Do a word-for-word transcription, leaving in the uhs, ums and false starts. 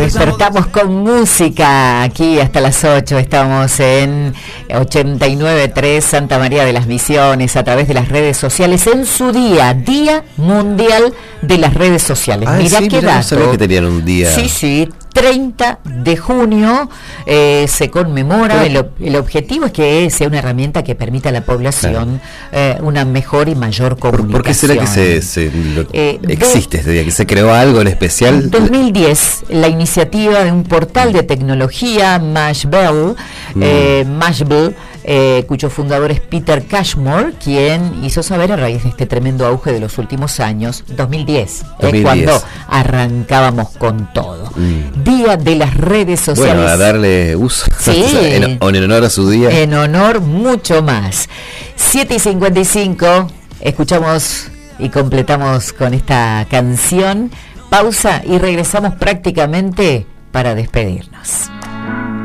Despertamos con música aquí hasta las ocho. Estamos en ochenta y nueve punto tres Santa María de las Misiones a través de las redes sociales en su día, Día Mundial de las Redes Sociales. Ay, Mirá sí, qué mirá, dato. no sabía que tenían un día. Sí, sí. treinta de junio eh, se conmemora. El, el objetivo es que sea una herramienta que permita a la población claro. eh, una mejor y mayor comunicación. ¿Por qué será que se, se lo, eh, existe este día? ¿Que se creó algo en especial? En dos mil diez, la iniciativa de un portal de tecnología, Mashable, mm. eh, Mashable, eh, cuyo fundador es Peter Cashmore, quien hizo saber a raíz de este tremendo auge de los últimos años, dos mil diez, dos mil diez. Eh, cuando arrancábamos con todo. Mm. Día de las redes sociales. Bueno, a darle uso. Sí. en, en honor a su día. En honor mucho más. siete y cincuenta y cinco, escuchamos y completamos con esta canción. Pausa y regresamos prácticamente para despedirnos.